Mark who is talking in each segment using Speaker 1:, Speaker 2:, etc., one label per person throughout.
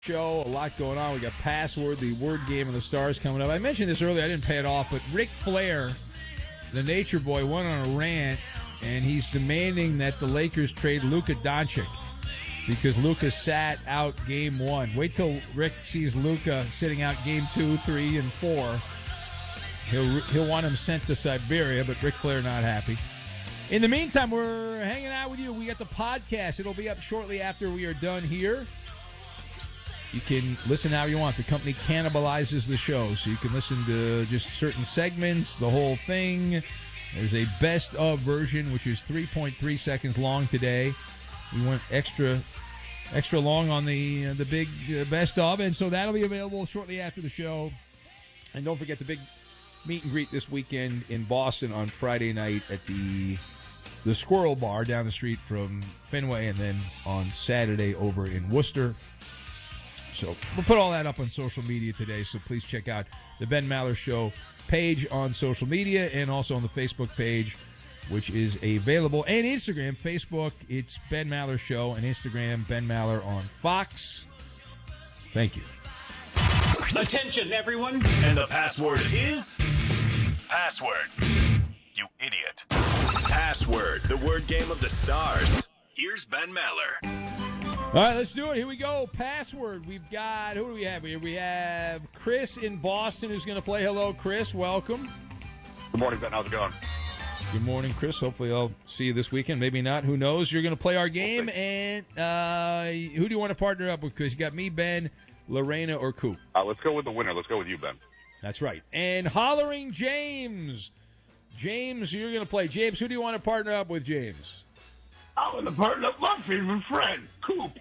Speaker 1: show. A lot going on. We got Password, the word game of the stars coming up. I mentioned this earlier. I didn't pay it off, but Ric Flair, the Nature Boy, went on a rant, and he's demanding that the Lakers trade Luka Doncic because Luka sat out Game 1. Wait till Rick sees Luka sitting out Game 2, 3, and 4. He'll want him sent to Siberia, but Ric Flair not happy. In the meantime, we're hanging out with you. We got the podcast. It'll be up shortly after we are done here. You can listen how you want. The company cannibalizes the show, so you can listen to just certain segments, the whole thing. There's a best of version, which is 3.3 seconds long today. We went extra long on the big best of, and so that'll be available shortly after the show. And don't forget the big meet and greet this weekend in Boston on Friday night at the Squirrel Bar down the street from Fenway, and then on Saturday over in Worcester. So we'll put all that up on social media today, so please check out the Ben Maller Show page on social media and also on the Facebook page, which is available. And Instagram, Facebook, it's Ben Maller Show, and Instagram, Ben Maller on Fox. Thank you.
Speaker 2: Attention, everyone. And the password is... Password. You idiot. Password, the word game of the stars. Here's Ben Maller.
Speaker 1: All right, let's do it. Here we go. Password. We've got, who do we have here? We have Chris in Boston who's going to play. Hello, Chris. Welcome.
Speaker 3: Good morning, Ben. How's it going?
Speaker 1: Good morning, Chris. Hopefully I'll see you this weekend. Maybe not. Who knows? You're going to play our game. And who do you want to partner up with, Chris? You got me, Ben, Lorena, or Coop?
Speaker 3: Let's go with the winner. Let's go with you, Ben.
Speaker 1: That's right. And Hollering James. James, you're going to play. James, who do you want to partner up with, James?
Speaker 4: I want to partner up my favorite friend, Coop.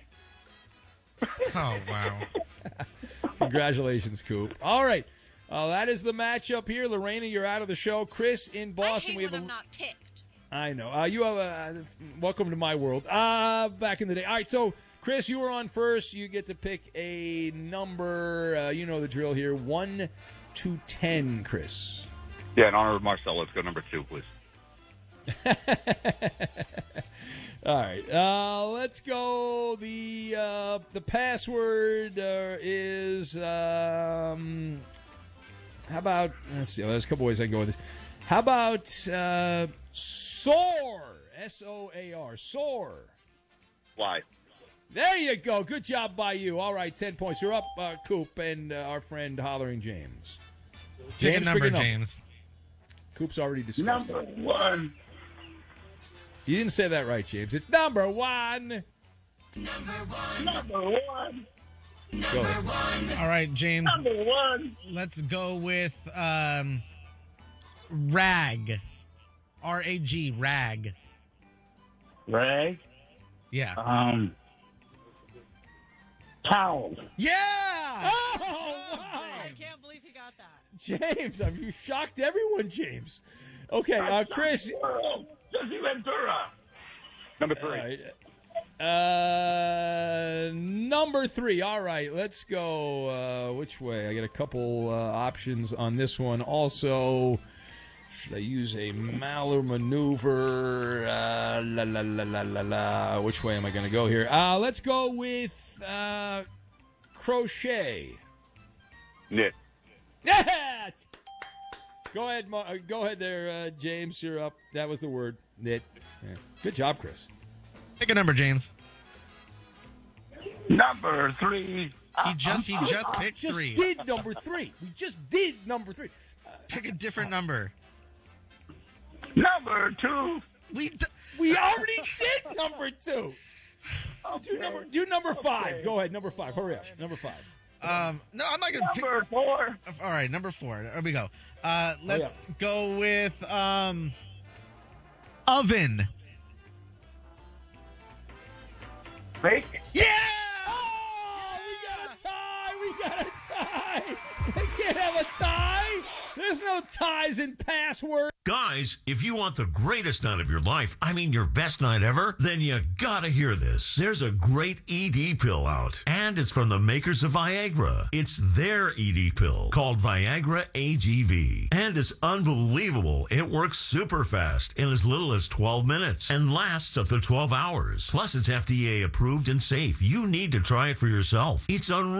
Speaker 5: Oh, wow.
Speaker 1: Congratulations, Coop. All right. That is the matchup here. Lorena, you're out of the show. Chris in Boston.
Speaker 6: I hate when I'm not picked.
Speaker 1: I know. You have a welcome to my world. Back in the day. All right, so Chris, you were on first. You get to pick a number. You know the drill here. 1 to 10, Chris.
Speaker 3: Yeah, in honor of Marcel, let's go number 2, please.
Speaker 1: All right, let's go. The password is how about? Let's see. There's a couple ways I can go with this. How about soar? SOAR. Soar.
Speaker 3: Why?
Speaker 1: There you go. Good job by you. All right, 10 points. You're up, Coop, and our friend Hollering James.
Speaker 5: Pick a number, James.
Speaker 1: Coop's already discussed.
Speaker 4: Number 1.
Speaker 1: You didn't say that right, James. It's number 1.
Speaker 4: Number 1.
Speaker 1: Go ahead.
Speaker 5: All right, James.
Speaker 4: Number 1.
Speaker 5: Let's go with rag. R-A-G, rag.
Speaker 4: Rag.
Speaker 5: Yeah.
Speaker 4: Towel.
Speaker 5: Yeah!
Speaker 1: Oh, wow.
Speaker 6: I can't believe he got that.
Speaker 1: James, you shocked everyone, James. Okay, Chris.
Speaker 4: Jesse Ventura.
Speaker 3: Number 3.
Speaker 1: Number 3. All right, let's go. Which way? I got a couple options on this one. Also, should I use a Maller maneuver? Which way am I going to go here? Let's go with crochet.
Speaker 3: Knit.
Speaker 1: Yeah! Go ahead there, James. You're up. That was the word. Knit. Yeah. Good job, Chris.
Speaker 5: Pick a number, James.
Speaker 4: Number 3.
Speaker 5: He just picked 3.
Speaker 1: Did number 3. We just did number 3.
Speaker 5: Pick a different number.
Speaker 4: Number 2.
Speaker 1: We already did number 2. Okay. Do number 5. Go ahead, number 5. Hurry up. Number 5.
Speaker 5: No, I'm not going to pick.
Speaker 4: Number 4.
Speaker 5: All right, number 4. There we go. Let's go with oven.
Speaker 4: Bake.
Speaker 5: Yeah!
Speaker 1: Oh, we got a tie. They can't have a tie. There's no ties in password.
Speaker 7: Guys, if you want the greatest night of your life, I mean your best night ever, then you gotta hear this. There's a great ED pill out, and it's from the makers of Viagra. It's their ED pill called Viagra AGV, and it's unbelievable. It works super fast in as little as 12 minutes and lasts up to 12 hours. Plus, it's FDA approved and safe. You need to try it for yourself. It's unreal.